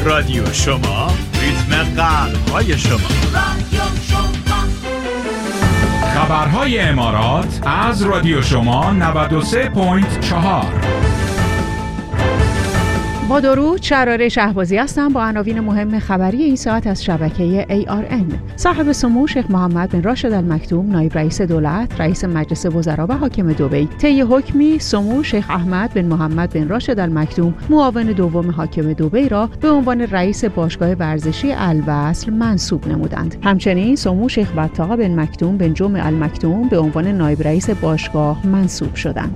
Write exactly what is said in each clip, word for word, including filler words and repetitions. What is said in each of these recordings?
رادیو شما، ریتم قلب‌های شما. رادیو شما. خبرهای امارات از رادیو شما نود و سه ممیز چهار. با درود، شراره شهبازی هستم با عناوین مهم خبری این ساعت از شبکه ای آر ان. صاحب سمو شیخ محمد بن راشد المکتوم، نایب رئیس دولت، رئیس مجلس وزرا و حاکم دبی، طی حکمی سمو شیخ احمد بن محمد بن راشد المکتوم، معاون دوم حاکم دبی را به عنوان رئیس باشگاه ورزشی الوصل منصوب نمودند. همچنین سمو شیخ بطاق بن مکتوم بن جمع المکتوم به عنوان نایب رئیس باشگاه منصوب شدند.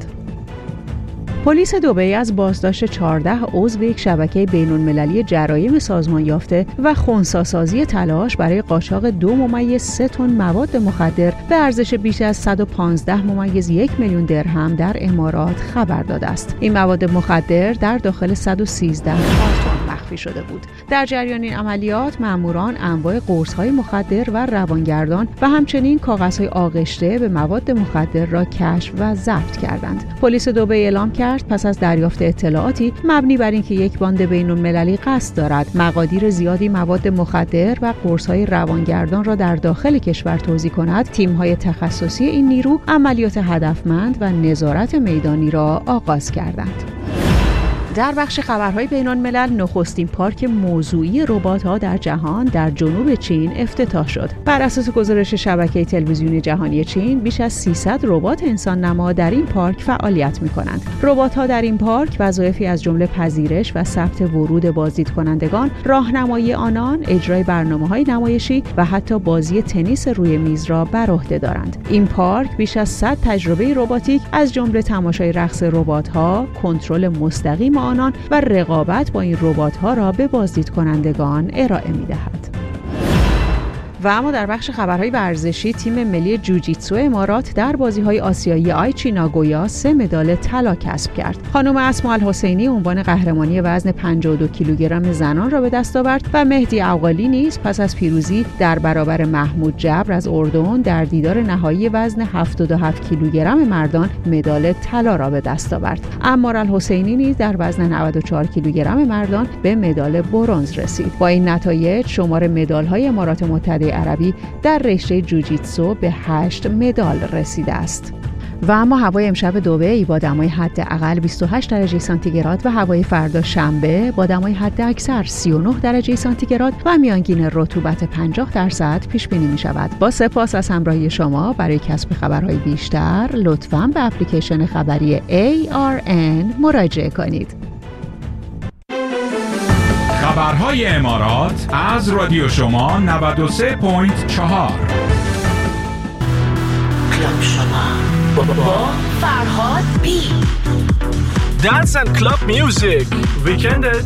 پلیس دبی از بازداشت چهارده عضو یک شبکه بین‌المللی جرایم سازمان یافته و خنثی‌سازی تلاش برای قاچاق دو ممیز سه تن مواد مخدر به ارزش بیش از صد و پانزده ممیز یک میلیون درهم در امارات خبر داده است. این مواد مخدر در داخل صد و سیزده کارتن مخفی شده بود. در جریان این عملیات ماموران انواع قرص‌های مخدر و روانگردان و همچنین کاغذهای آغشته به مواد مخدر را کشف و ضبط کردند. پلیس دبی اعلام کرد پس از دریافت اطلاعاتی مبنی بر اینکه یک باند بین‌المللی قصد دارد مقادیر زیادی مواد مخدر و قرص‌های روانگردان را در داخل کشور توزیع کند، تیم‌های تخصصی این نیرو عملیات هدفمند و نظارت میدانی را آغاز کردند. در بخش خبرهای بین‌الملل، نخستین پارک موضوعی ربات‌ها در جهان در جنوب چین افتتاح شد. بر اساس گزارش شبکه تلویزیونی جهانی چین، بیش از سیصد ربات انسان نما در این پارک فعالیت می‌کنند. ربات‌ها در این پارک وظایفی از جمله پذیرش و ثبت ورود بازدید کنندگان، راهنمایی آنان، اجرای برنامه‌های نمایشی و حتی بازی تنیس روی میز را بر عهده دارند. این پارک بیش از صد تجربه رباتیک از جمله تماشای رقص ربات‌ها، کنترل مستقیم آنان و رقابت با این ربات‌ها را به بازدید کنندگان ارائه می‌دهد. و اما در بخش خبرهای ورزشی، تیم ملی جوجیتسو امارات در بازی‌های آسیایی آیچی ناگویا سه مدال طلا کسب کرد. خانم اسماء الحسینی عنوان قهرمانی وزن پنجاه و دو کیلوگرم زنان را به دست آورد و مهدی عقالی نیز پس از پیروزی در برابر محمود جبر از اردن در دیدار نهایی وزن هفتاد و هفت کیلوگرم مردان مدال طلا را به دست آورد. عمار الحسینی نیز در وزن نود و چهار کیلوگرم مردان به مدال برنز رسید. با این نتایج شمار مدال‌های امارات متحده عربی در رشته جوجیتسو به هشت مدال رسیده است. و اما هوای امشب دبی با دمای حداقل بیست و هشت درجه سانتیگراد و هوای فردا شنبه با دمای حداکثر سی و نه درجه سانتیگراد و میانگین رطوبت پنجاه درصد پیش بینی می شود. با سپاس از همراهی شما. برای کسب خبرهای بیشتر لطفاً به اپلیکیشن خبری ای آر ان مراجعه کنید. خبرهای امارات از رادیو شما نود و سه ممیز چهار. کلاب شما با فرهاد بی. Dance and Club Music. Weekend